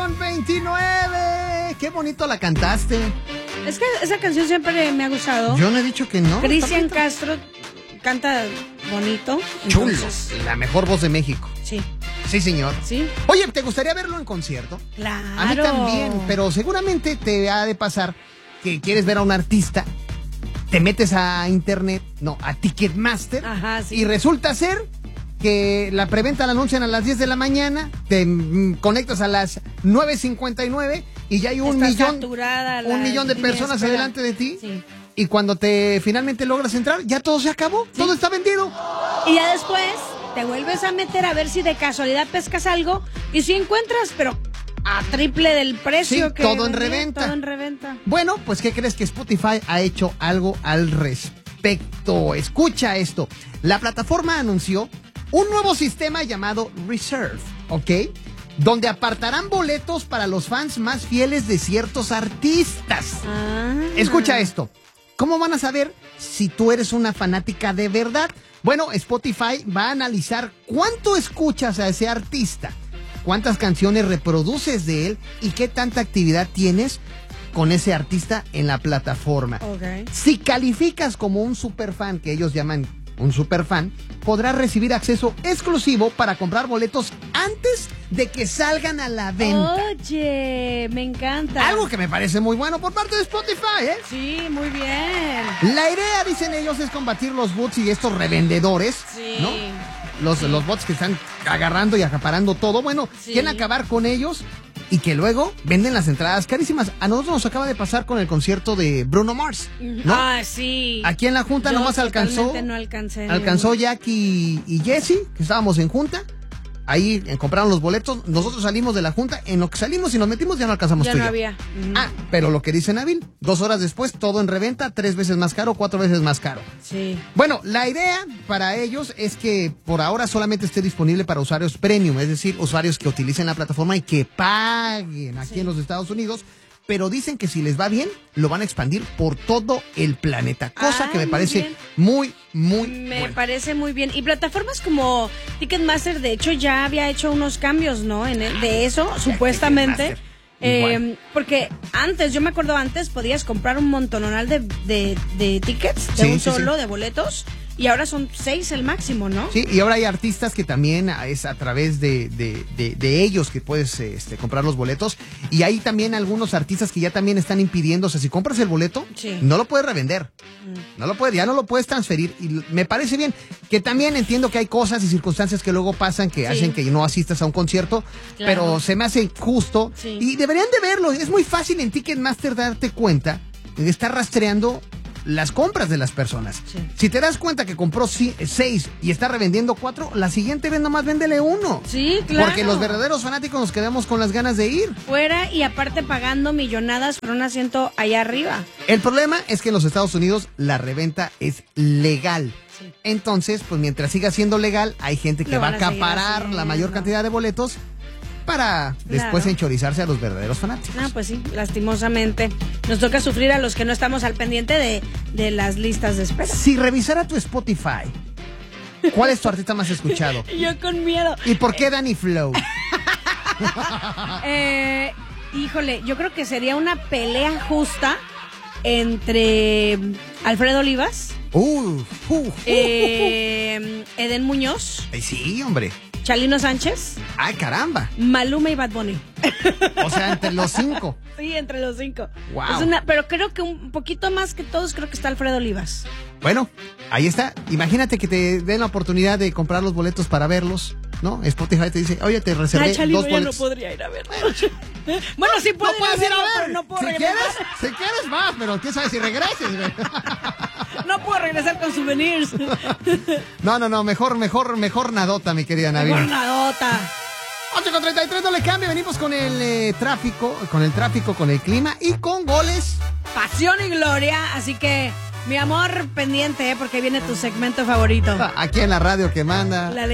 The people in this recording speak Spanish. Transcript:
29. Qué bonito la cantaste. Es que esa canción siempre me ha gustado. Yo no he dicho que no. Cristian Castro canta bonito. Chulo. Entonces, La mejor voz de México. sí. Sí, señor. Sí. Oye, ¿te gustaría verlo en concierto? Claro. A mí también, pero seguramente te ha de pasar que quieres ver a un artista, te metes a internet, a Ticketmaster, Ajá, sí. y resulta ser que la preventa la anuncian a las 10 de la mañana, te conectas a las 9:59 y ya hay un millón de personas adelante de ti. Sí. Y cuando finalmente logras entrar, ya todo se acabó, Sí. todo está vendido. Y ya después te vuelves a meter a ver si de casualidad pescas algo y si encuentras, pero a triple del precio Sí, que todo en venía, reventa. todo en reventa. Bueno, pues ¿qué crees? Que Spotify ha hecho algo al respecto. Escucha esto. La plataforma anunció un nuevo sistema llamado Reserve, ¿ok? Donde apartarán boletos para los fans más fieles de ciertos artistas. Escucha esto. ¿Cómo van a saber si tú eres una fanática de verdad? Bueno, Spotify va a analizar cuánto escuchas a ese artista, cuántas canciones reproduces de él y qué tanta actividad tienes con ese artista en la plataforma. Okay. Si calificas como un superfan, que ellos llaman un superfan, podrás recibir acceso exclusivo para comprar boletos antes de que salgan a la venta. Oye, me encanta. Algo que me parece muy bueno por parte de Spotify, ¿eh? Sí, muy bien. La idea, dicen ellos, es combatir los bots y estos revendedores, Sí. ¿no? Los bots que están agarrando y acaparando todo. Bueno, Sí. quieren acabar con ellos y que luego venden las entradas carísimas. A nosotros nos acaba de pasar con el concierto de Bruno Mars, ¿no? Ah, sí. Aquí en la junta Yo nomás alcanzó no alcancé. Jackie y Jesse, que estábamos en junta. Ahí compraron los boletos, nosotros salimos de la junta, en lo que salimos y nos metimos ya no alcanzamos Ya tú y no yo. había. Pero lo que dice Nabil, 2 horas después, todo en reventa, 3 veces más caro, 4 veces más caro. Sí. Bueno, la idea para ellos es que por ahora solamente esté disponible para usuarios premium, es decir, usuarios que utilicen la plataforma y que paguen aquí en los Estados Unidos. Pero dicen que si les va bien, lo van a expandir por todo el planeta. Cosa que me parece muy Me buena. parece muy bien. Y plataformas como Ticketmaster, de hecho, ya había hecho unos cambios, ¿no? De eso, supuestamente. Porque yo me acuerdo antes, podías comprar un montonal de tickets, de de boletos. Y ahora son 6 el máximo, ¿no? Sí, y ahora hay artistas que también es a través de ellos que puedes comprar los boletos. Y hay también algunos artistas que ya también están impidiendo, o sea, si compras el boleto, no lo puedes revender. Ya no lo puedes transferir. Y me parece bien, que también entiendo que hay cosas y circunstancias que luego pasan que hacen que no asistas a un concierto, pero se me hace justo. Y deberían de verlo. Es muy fácil en Ticketmaster darte cuenta de estar rastreando las compras de las personas. Si te das cuenta que compró 6 y está revendiendo 4, la siguiente vez nomás véndele 1. Sí, claro. Porque los verdaderos fanáticos nos quedamos con las ganas de ir. Fuera y aparte pagando millonadas por un asiento allá arriba. El problema es que en los Estados Unidos la reventa es legal. Entonces, pues mientras siga siendo legal, hay gente que va a acaparar la mayor cantidad de boletos para después enchorizarse a los verdaderos fanáticos. Pues sí, lastimosamente. Nos toca sufrir a los que no estamos al pendiente de las listas de espera. Si revisara tu Spotify, ¿cuál es tu artista más escuchado? Yo con miedo. ¿Y por qué Danny Flow? Híjole, yo creo que sería una pelea justa entre Alfredo Olivas, Eden Muñoz. Sí, hombre. Chalino Sánchez. ¡Ay, caramba! Maluma y Bad Bunny. O sea, entre los 5. Sí, entre los 5. Wow. Pero creo que un poquito más que todos, creo que está Alfredo Olivas. Bueno, ahí está. Imagínate que te den la oportunidad de comprar los boletos para verlos, ¿no? Spotify te dice, oye, te reservé Chalino, 2 boletos. Ya no podría ir a verlo. Bueno, sí puedo ir a verlo, pero no puedo regresar. Si quieres, vas, pero quién sabe si regreses, güey. No puedo regresar con souvenirs. No, mejor nadota, mi querida Navi. Mejor nadota. 8:33, no le cambie, venimos con el tráfico, con el clima y con goles. Pasión y gloria, así que, mi amor, pendiente, porque viene tu segmento favorito. Aquí en la radio que manda.